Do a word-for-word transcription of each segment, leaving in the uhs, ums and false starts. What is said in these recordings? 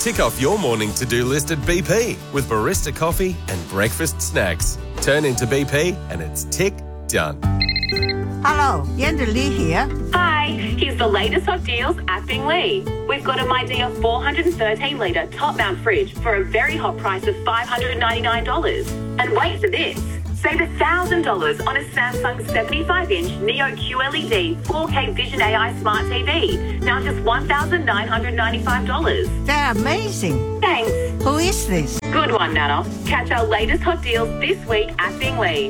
Tick off your morning to-do list at B P with barista coffee and breakfast snacks. Turn into B P and it's tick done. Hello, Yanda Lee here. Hi, here's the latest hot deals at Binglee. We've got a MyDear four hundred thirteen litre top mount fridge for a very hot price of five hundred ninety-nine dollars. And wait for this. Save one thousand dollars on a Samsung seventy-five inch Neo Q L E D four K Vision A I Smart T V. Now just one thousand nine hundred ninety-five dollars. They're amazing. Thanks. Who is this? Good one, Nana. Catch our latest hot deals this week at Binglee.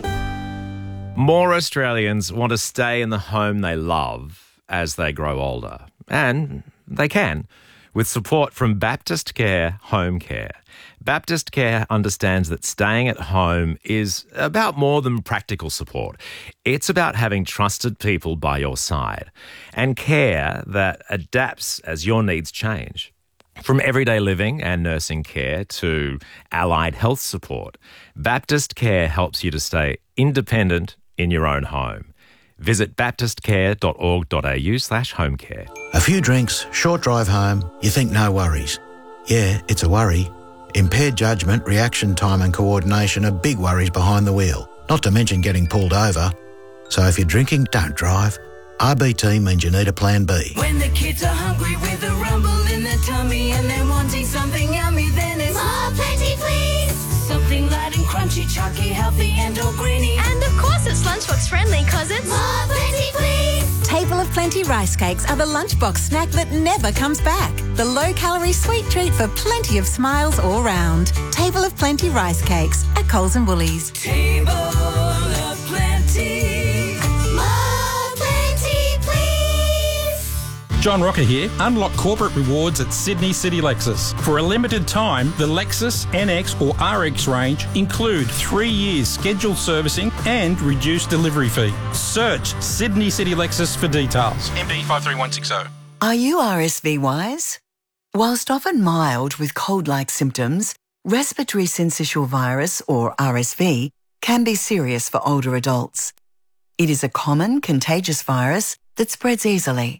More Australians want to stay in the home they love as they grow older. And they can, with support from Baptist Care Home Care. Baptist Care understands that staying at home is about more than practical support. It's about having trusted people by your side and care that adapts as your needs change. From everyday living and nursing care to allied health support, Baptist Care helps you to stay independent in your own home. Visit baptistcare.org.au slash home care. A few drinks, short drive home, you think no worries. Yeah, it's a worry. Impaired judgment, reaction time and coordination are big worries behind the wheel, not to mention getting pulled over. So if you're drinking, don't drive. R B T means you need a plan B. When the kids are hungry with a rumble in their tummy and they're wanting something yummy, then it's more plenty, please. Something light and crunchy, chunky, healthy and all greeny. And of course it's lunchbox friendly because it's more plenty, please. Table of Plenty rice cakes are the lunchbox snack that never comes back. The low-calorie sweet treat for plenty of smiles all round. Table of Plenty rice cakes at Coles and Woolies. Table of Plenty. More plenty, please. John Rocker here. Unlock corporate rewards at Sydney City Lexus. For a limited time, the Lexus N X or R X range include three years scheduled servicing and reduced delivery fee. Search Sydney City Lexus for details. M B five three one six zero. Are you R S V wise? Whilst often mild with cold-like symptoms, respiratory syncytial virus or R S V can be serious for older adults. It is a common contagious virus that spreads easily.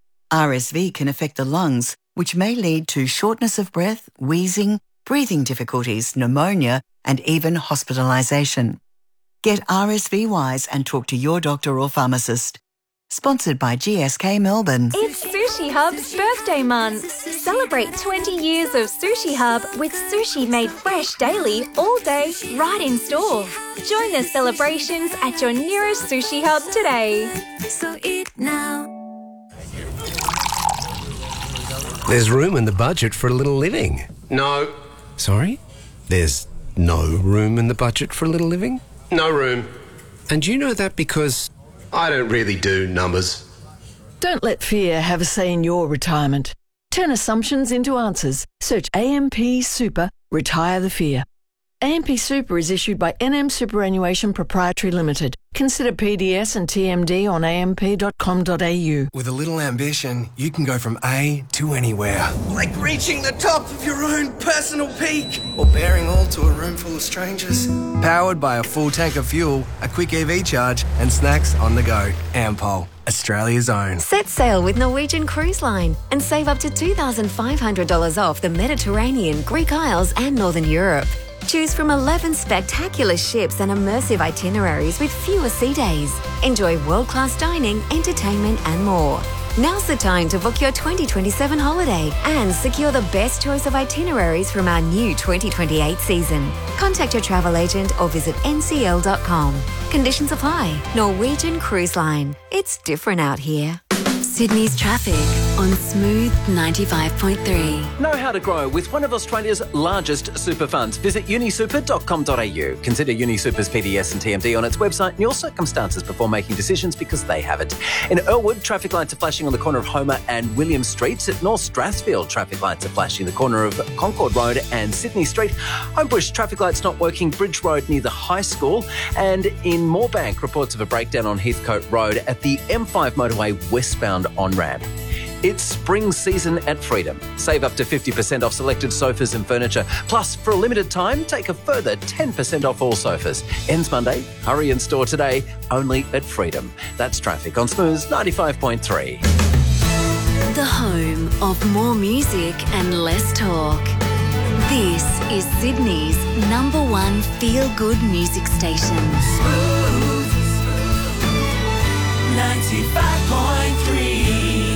R S V can affect the lungs, which may lead to shortness of breath, wheezing, breathing difficulties, pneumonia, and even hospitalisation. Get R S V wise and talk to your doctor or pharmacist. Sponsored by G S K Melbourne. It's Sushi Hub's birthday month. Celebrate twenty years of Sushi Hub with sushi made fresh daily, all day, right in store. Join the celebrations at your nearest Sushi Hub today. So eat now. There's room in the budget for a little living. No. Sorry? There's no room in the budget for a little living? No room. And you know that because... I don't really do numbers. Don't let fear have a say in your retirement. Turn assumptions into answers. Search A M P Super, Retire the Fear. A M P Super is issued by N M Superannuation Proprietary Limited. Consider P D S and T M D on a m p dot com dot a u. With a little ambition, you can go from A to anywhere. Like reaching the top of your own personal peak. Or bearing all to a room full of strangers. Powered by a full tank of fuel, a quick E V charge, and snacks on the go. Ampol, Australia's own. Set sail with Norwegian Cruise Line and save up to two thousand five hundred dollars off the Mediterranean, Greek Isles, and Northern Europe. Choose from eleven spectacular ships and immersive itineraries with fewer sea days. Enjoy world-class dining, entertainment and more. Now's the time to book your twenty twenty-seven holiday and secure the best choice of itineraries from our new twenty twenty-eight season. Contact your travel agent or visit n c l dot com. Conditions apply. Norwegian Cruise Line. It's different out here. Sydney's traffic on Smooth ninety-five point three. Know how to grow with one of Australia's largest super funds. Visit uni super dot com dot a u. Consider UniSuper's P D S and T M D on its website and your circumstances before making decisions because they haven't. In Earlwood, traffic lights are flashing on the corner of Homer and William Streets. At North Strathfield, traffic lights are flashing the corner of Concord Road and Sydney Street. Homebush, traffic lights not working, Bridge Road near the high school. And in Moorebank, reports of a breakdown on Heathcote Road at the M five motorway westbound on-ramp. It's spring season at Freedom. Save up to fifty percent off selected sofas and furniture. Plus, for a limited time, take a further ten percent off all sofas. Ends Monday. Hurry in store today, only at Freedom. That's traffic on Smooth ninety-five point three. the home of more music and less talk. This is Sydney's number one feel-good music station. Smooth ninety-five point three.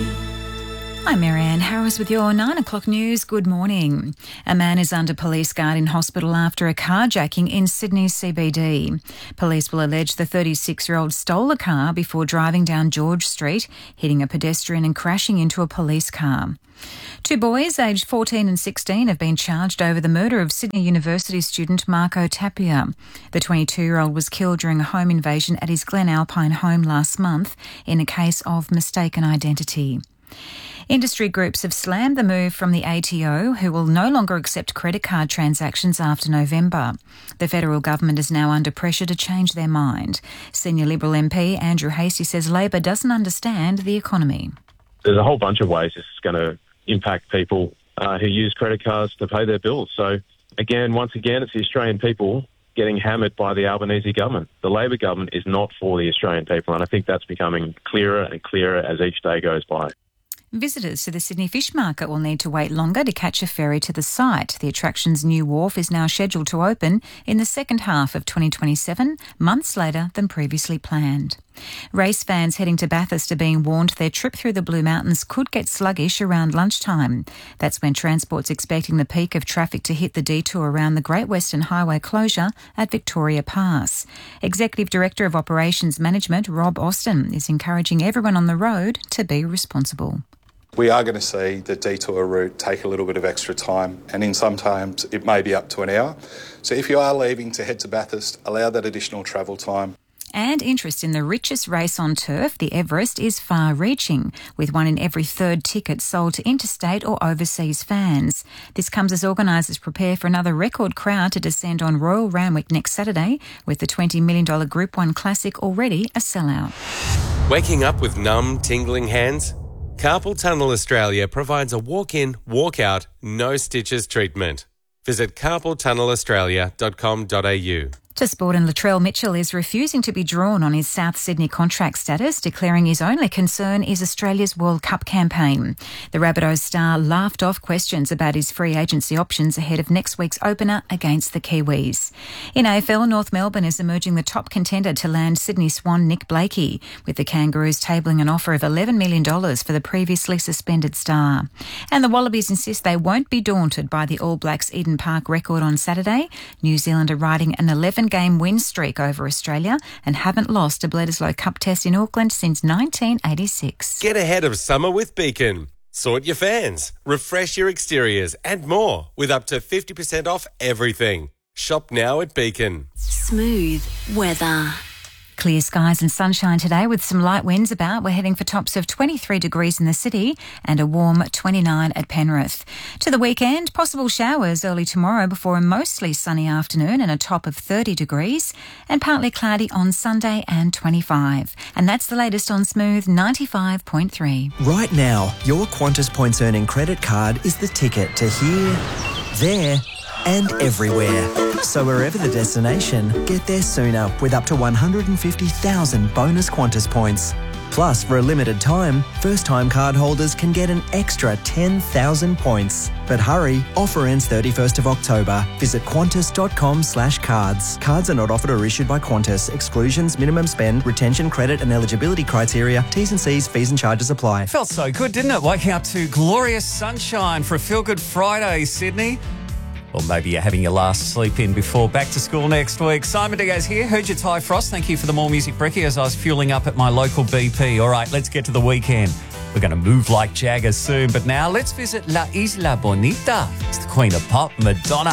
I'm Marianne Harris with your nine o'clock news. Good morning. A man is under police guard in hospital after a carjacking in Sydney's C B D. Police will allege the thirty-six-year-old stole a car before driving down George Street, hitting a pedestrian and crashing into a police car. Two boys, aged fourteen and sixteen, have been charged over the murder of Sydney University student Marco Tapia. The twenty-two-year-old was killed during a home invasion at his Glen Alpine home last month in a case of mistaken identity. Industry groups have slammed the move from the A T O, who will no longer accept credit card transactions after November. The federal government is now under pressure to change their mind. Senior Liberal M P Andrew Hastie says Labor doesn't understand the economy. There's a whole bunch of ways this is going to impact people uh, who use credit cards to pay their bills. So, again, once again, it's the Australian people getting hammered by the Albanese government. The Labor government is not for the Australian people, and I think that's becoming clearer and clearer as each day goes by. Visitors to the Sydney Fish Market will need to wait longer to catch a ferry to the site. The attraction's new wharf is now scheduled to open in the second half of twenty twenty-seven, months later than previously planned. Race fans heading to Bathurst are being warned their trip through the Blue Mountains could get sluggish around lunchtime. That's when Transport's expecting the peak of traffic to hit the detour around the Great Western Highway closure at Victoria Pass. Executive Director of Operations Management, Rob Austin, is encouraging everyone on the road to be responsible. We are going to see the detour route take a little bit of extra time, and in some times it may be up to an hour. So if you are leaving to head to Bathurst, allow that additional travel time. And interest in the richest race on turf, the Everest, is far-reaching, with one in every third ticket sold to interstate or overseas fans. This comes as organisers prepare for another record crowd to descend on Royal Randwick next Saturday, with the twenty million dollars Group one Classic already a sellout. Waking up with numb, tingling hands? Carpal Tunnel Australia provides a walk-in, walk-out, no stitches treatment. Visit carpal tunnel australia dot com dot a u. To sport, and Latrell Mitchell is refusing to be drawn on his South Sydney contract status, declaring his only concern is Australia's World Cup campaign. The Rabbitohs star laughed off questions about his free agency options ahead of next week's opener against the Kiwis. In A F L, North Melbourne is emerging the top contender to land Sydney Swan Nick Blakey, with the Kangaroos tabling an offer of eleven million dollars for the previously suspended star. And the Wallabies insist they won't be daunted by the All Blacks' Eden Park record on Saturday. New Zealand are riding an eleven game win streak over Australia and haven't lost a Bledisloe Cup test in Auckland since nineteen eighty-six. Get ahead of summer with Beacon. Sort your fans, refresh your exteriors and more with up to fifty percent off everything. Shop now at Beacon. Smooth weather. Clear skies and sunshine today with some light winds about. We're heading for tops of twenty-three degrees in the city and a warm twenty-nine at Penrith. To the weekend, possible showers early tomorrow before a mostly sunny afternoon and a top of thirty degrees, and partly cloudy on Sunday and twenty-five. And that's the latest on Smooth ninety-five point three. Right now, your Qantas Points Earning credit card is the ticket to here, there and everywhere. So wherever the destination, get there sooner with up to one hundred fifty thousand bonus Qantas points. Plus, for a limited time, first-time card holders can get an extra ten thousand points. But hurry, offer ends thirty-first of October. Visit qantas.com slash cards. Cards are not offered or issued by Qantas. Exclusions, minimum spend, retention, credit and eligibility criteria, T's and C's, fees and charges apply. Felt so good, didn't it? Waking up to glorious sunshine for a feel-good Friday, Sydney. Or maybe you're having your last sleep in before back to school next week. Simon Diaz here. Heard your Ty Frost. Thank you for the More Music Brekkie as I was fueling up at my local B P. All right, let's get to the weekend. We're going to move like Jagger soon. But now let's visit La Isla Bonita. It's the Queen of Pop, Madonna.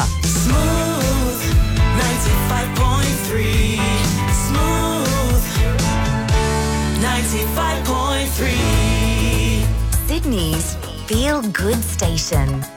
Smooth ninety-five point three. Smooth ninety-five point three. Sydney's Feel Good Station.